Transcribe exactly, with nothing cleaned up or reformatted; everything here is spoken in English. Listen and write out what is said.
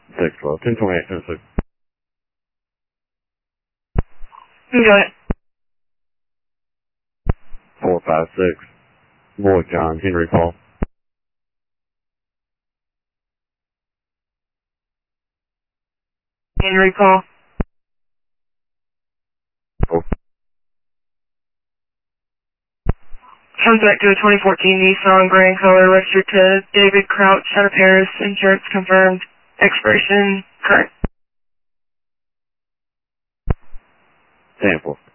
six twelve, ten twenty-eight, ten six. Got it. four five six. Lloyd John, Henry Paul. Henry Paul. Oh. Comes back to a twenty fourteen Nissan Grand Color registered to David Crouch out of Paris. Insurance confirmed. Expiration current. ten four.